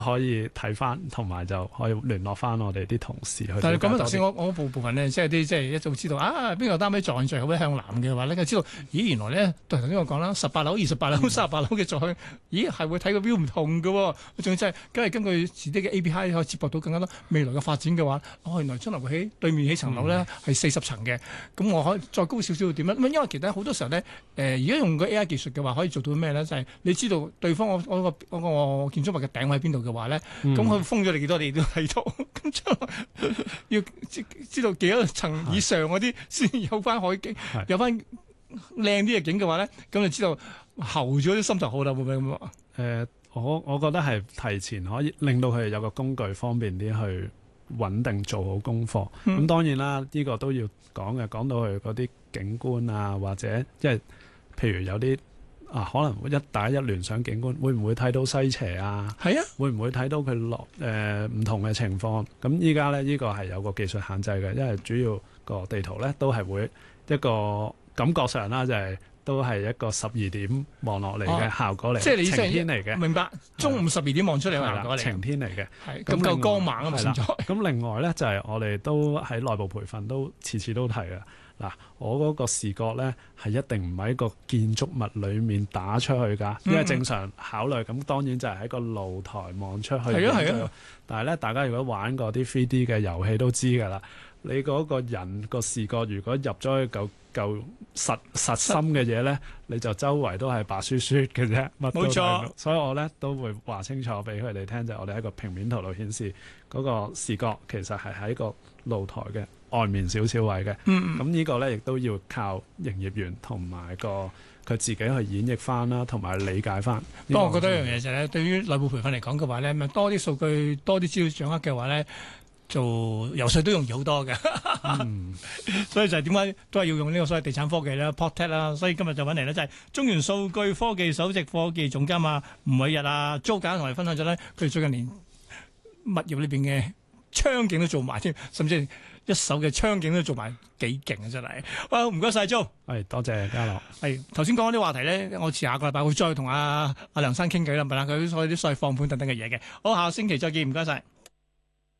可以睇翻，同埋就可以聯絡翻我哋啲同事去。 但係講緊頭先我部分咧，即係啲即係一早知道啊，邊個單位撞最好咧向南嘅話咧，就知道咦原來咧對頭先我講啦，18樓、28樓、38樓嘅座向，咦係會睇個表唔同嘅喎，仲要真係梗係根據自己嘅 API 可以接駁到更加多未來嘅發展嘅話，原來將來會喺對面起層樓咧係40層嘅，咁我可以再高少少點咧？因為其實好多時候咧，而家用個 AI 技術嘅話，可以做到咩咧？就係你知道對方我個建築物嘅頂位喺邊度嘅話咧，咁佢封咗你幾多，你都睇到。咁將要知道幾多層以上嗰啲先有翻海景，有翻靚啲嘅景嘅話咧，咁就知道候咗啲心就好啦，會唔會咁啊？ 我覺得係提前可以令到佢哋有個工具方便啲去穩定做好功課。咁當然啦，呢個都要講嘅，講到佢嗰啲景觀啊，或者即係譬如有啲。可能一打一聯想景觀，會唔會睇到西斜啊？係啊，會唔會睇到佢落唔同嘅情況？咁依家咧呢個係有個技術限制嘅，因為主要個地圖咧都係會一個感覺上啦，就係都係一個12點望落嚟嘅效果嚟， 即係你晴天嚟嘅。 明白，中午12點望出嚟嘅效果嚟， 晴天嚟嘅， 咁夠光猛啊嘛！現在咁另外咧就係我哋都喺內部培訓都次次都提嘅。嗱，我嗰個視覺咧係一定唔喺個建築物裡面打出去㗎，因為正常考慮咁當然就係喺個露台望出去。係啊。但係咧，大家如果玩過啲 3D 嘅遊戲都知㗎啦，你嗰個人個視覺如果入咗去嚿實心嘅嘢咧，你就周圍都係白雪雪嘅啫，乜都冇錯。所以我咧都會話清楚俾佢哋聽，就係我哋喺個平面圖度顯示嗰個視覺其實係喺個露台嘅外面少少位嘅。咁呢個咧亦都要靠營業員同埋佢自己去演繹翻啦，同埋理解翻。 不過我覺得一樣嘢就係咧，對於內部培訓嚟講嘅話咧，咪多啲數據、多啲資料掌握嘅話咧，做游說都容易好多嘅。所以就係點解都係要用呢個所謂地產科技啦、PropTech 啦。所以今日就揾嚟咧，就係中原數據科技首席科技總監啊吳偉日啊，租簡同我哋分享咗咧，佢哋最近連物業裏邊嘅窗景都做埋添，甚至一手嘅窗景都做埋，幾勁啊！真係，哇！唔該晒租， 係多謝嘉樂。 係頭先講嗰啲話題咧，我遲下個禮拜會再同阿梁生傾偈啦，問下佢所有啲放盤等等嘅嘢嘅。好，下個星期再見，唔該晒。